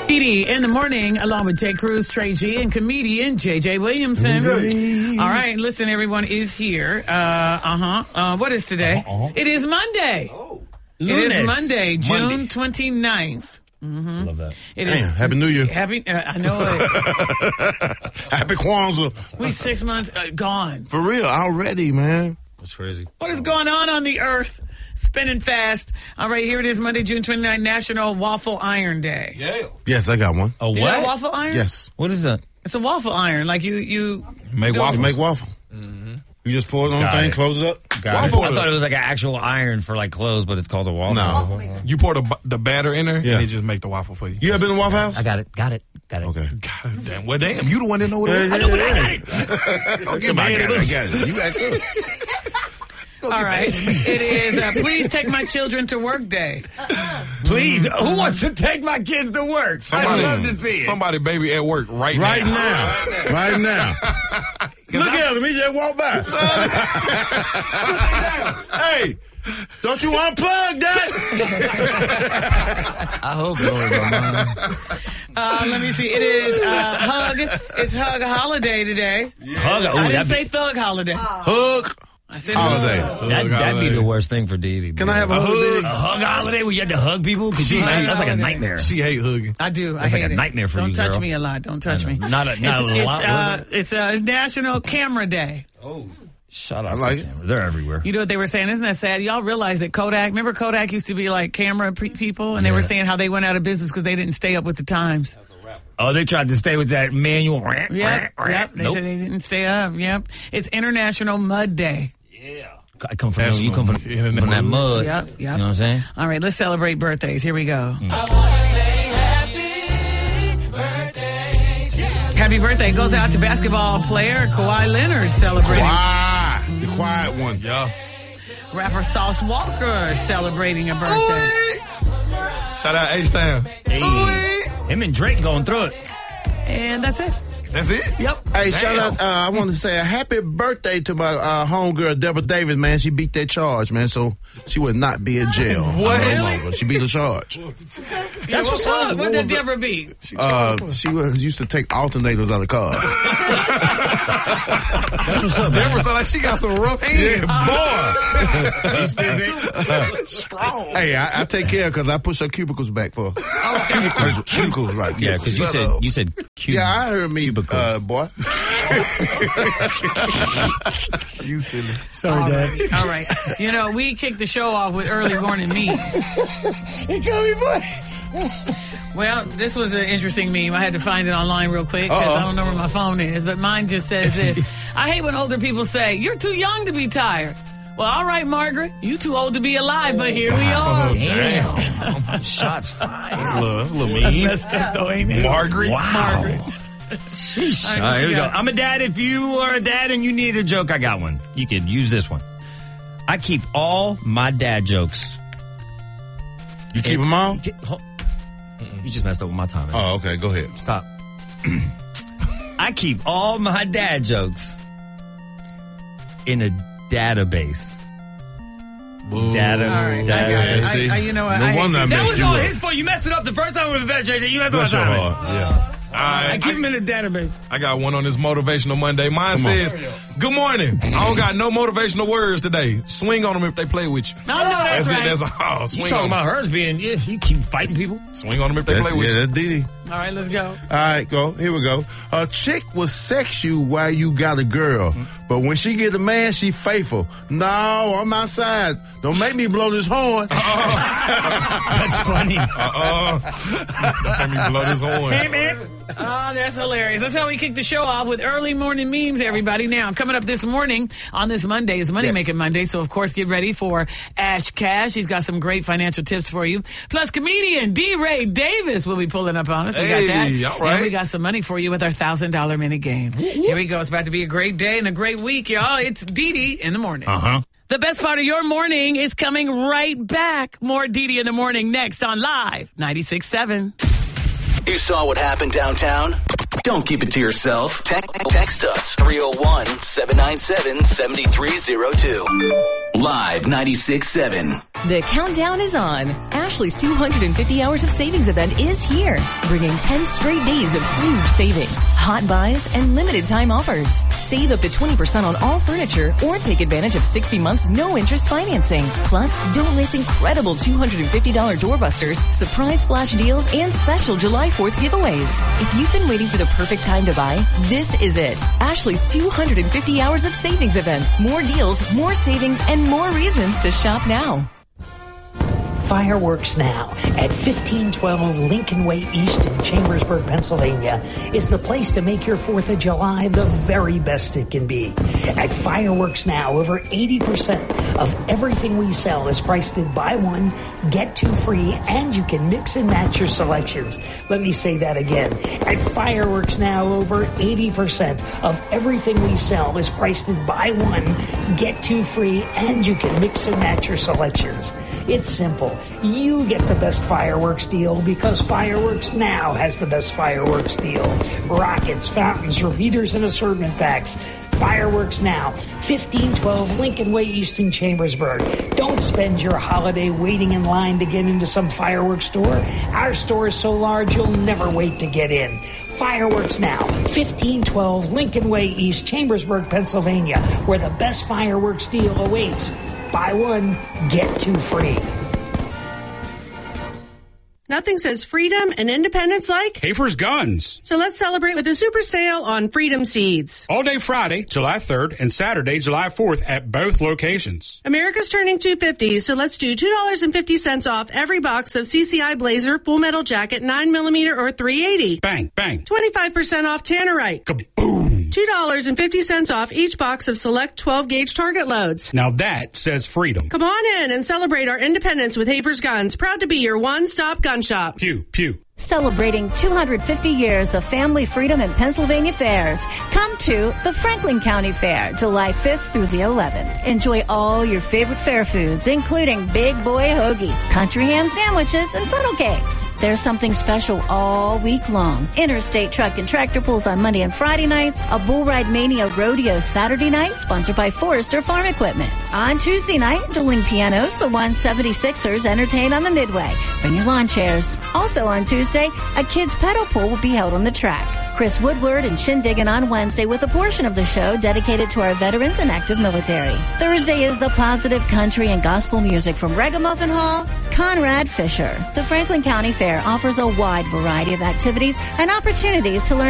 Edie in the morning, along with J. Cruz, Trey G, and comedian J.J. Williamson. All right, listen, everyone is here. What is today? It is Monday. It is Monday, June 29th. Mm-hmm. Love that. Happy New Year. I know it. Happy Kwanzaa. We 6 months gone. For real, already, man. That's crazy. What is going on the earth? Spinning fast. All right, here it is, Monday, June 29th, National Waffle Iron Day. Yeah. Yes, I got one. A what? You got a waffle iron? Yes. What is that? It's a waffle iron. Like you Make waffles. You make waffle. Mm-hmm. You just pour it on the thing, close it up. Got it. I thought it was like an actual iron for like clothes, but it's called a waffle. No. You pour the batter in there, Yeah. and it just make the waffle for you. You ever been to Waffle House? I got it. Okay. God damn. Well, damn. You the one that know what it is. I know what I got it. I got it. You got it. All right. It is Please Take My Children to Work Day. Please, who wants to take my kids to work? I'd love to see it. Somebody baby at work right now. Right now. Look at him. He just walked by. Hey, don't you unplug that? I hope so. Let me see. It is It's Hug Holiday today. Hug. I didn't say Thug Holiday. Hug I said holiday. That'd be the worst thing for Dee. Can I have a hug? A hug holiday where you had to hug people? That's like a nightmare. She hate hugging. I do. That's I like hate a nightmare for Don't you, touch girl. me a lot. Don't touch me. Not a lot. It's National Camera Day. Shut up. I like it. They're everywhere. You know what they were saying? Isn't that sad? Y'all realize that remember Kodak used to be like camera people, and they were saying how they went out of business because they didn't stay up with the times. Oh, they tried to stay with that manual. Yep. They said they didn't stay up. Yep. It's International Mud Day. Yeah. I come from you come from that mud. Yep. You know what I'm saying? All right, let's celebrate birthdays. Here we go. Happy birthday goes out to basketball player Kawhi Leonard celebrating. Why? The quiet one. Yeah. Rapper Sauce Walker celebrating a birthday. Shout out H-Town. Hey. Him and Drake going through it. And that's it. That's it? Yep. Hey, shout out, I want to say a happy birthday to my homegirl, Deborah Davis, man. She beat that charge, man, so she would not be in jail. What? No longer. She beat the charge. That's what's up. What does Deborah beat? She used to take alternators out of cars. That's what's up, Deborah sound like she got some rough hands. Boy. Strong. Hey, I take care because I push her cubicles back for her. Cubicles, right. Yeah, because you said cute. Yeah, I heard me, boy. You silly. Sorry, Dad. All right. You know, we kicked the show off with early morning memes. Well, this was an interesting meme. I had to find it online real quick because I don't know where my phone is. But mine just says this. I hate when older people say, "You're too young to be tired." Well, all right, Margaret. You too old to be alive, but here we are. Damn. Shots fired. That's a little mean. Messed up though, ain't it? Margaret. Wow. Margaret. Sheesh. All right, All right, here we what go. you got? I'm a dad. If you are a dad and you need a joke, I got one. You could use this one. I keep all my dad jokes. You keep them all? You just messed up with my timing. Oh, okay. Go ahead. Stop. I keep all my dad jokes in a database. Boo. All right, See? you know what? No wonder I That messed was you all up. his fault. You messed it up the first time with a better JJ. You messed Bless up your my timing. heart. Yeah. I keep them in the database. I got one on this Motivational Monday. Mine says, "Good morning. I don't got no motivational words today. Swing on them if they play with you." No, that's right. it. That's all. You Swing talking on them. about hers being, you keep fighting people? Swing on them if they play with you. That's Didi. All right, let's go. All right, go. Here we go. A chick will sex you while you got a girl, but when she get a man, she faithful. No, I'm outside. Don't make me blow this horn. That's funny. Don't make me blow this horn. Hey, man. Oh, that's hilarious. That's how we kick the show off with early morning memes, everybody. Now, coming up this morning on this Monday is Money Making Monday. So, of course, get ready for Ash Cash. He's got some great financial tips for you. Plus, comedian D-Ray Davis will be pulling up on us. We got that. All right. And we got some money for you with our $1,000 minute game. Here we go. It's about to be a great day and a great week, y'all. It's Dee in the morning. Uh-huh. The best part of your morning is coming right back. More Dee in the morning next on Live 96.7. You saw what happened downtown? Don't keep it to yourself. Text us 301-797-7302. Live 96.7. The countdown is on. Ashley's 250 hours of savings event is here, bringing 10 straight days of huge savings, hot buys, and limited time offers. Save up to 20% on all furniture or take advantage of 60 months no interest financing. Plus, don't miss incredible $250 doorbusters, surprise flash deals, and special July 4th giveaways. If you've been waiting for the perfect time to buy, this is it. Ashley's 250 hours of savings event. More deals, more savings, and more reasons to shop now. Fireworks Now at 1512 Lincoln Way East in Chambersburg, Pennsylvania is the place to make your 4th of July the very best it can be. At Fireworks Now, over 80% of everything we sell is priced at buy one, get two free, and you can mix and match your selections. Let me say that again. At Fireworks Now, over 80% of everything we sell is priced at buy one, get two free, and you can mix and match your selections. It's simple. You get the best fireworks deal because Fireworks Now has the best fireworks deal. Rockets, fountains, repeaters, and assortment packs. Fireworks Now, 1512 Lincoln Way East in Chambersburg. Don't spend your holiday waiting in line to get into some fireworks store. Our store is so large you'll never wait to get in. Fireworks Now, 1512 Lincoln Way East, Chambersburg, Pennsylvania, where the best fireworks deal awaits. Buy one, get two free. Nothing says freedom and independence like Hafer's Guns. So let's celebrate with a super sale on Freedom Seeds. All day Friday, July 3rd, and Saturday, July 4th at both locations. America's turning 250, so let's do $2.50 off every box of CCI Blazer, Full Metal Jacket, 9mm or 380. Bang, bang. 25% off Tannerite. Kaboom. $2.50 off each box of select 12-gauge target loads. Now that says freedom. Come on in and celebrate our independence with Hafer's Guns. Proud to be your one-stop gun shop. Pew, pew. Celebrating 250 years of family freedom in Pennsylvania fairs. Come to the Franklin County Fair, July 5th through the 11th. Enjoy all your favorite fair foods, including big boy hoagies, country ham sandwiches, and funnel cakes. There's something special all week long. Interstate truck and tractor pulls on Monday and Friday nights. A Bull Ride Mania rodeo Saturday night, sponsored by Forrester Farm Equipment. On Tuesday night, dueling pianos, the 176ers entertain on the Midway. Bring your lawn chairs. Also on Tuesday, a kids' pedal pool will be held on the track. Chris Woodward and Shindiggin on Wednesday with a portion of the show dedicated to our veterans and active military. Thursday is the positive country and gospel music from Ragamuffin Hall, Conrad Fisher. The Franklin County Fair offers a wide variety of activities and opportunities to learn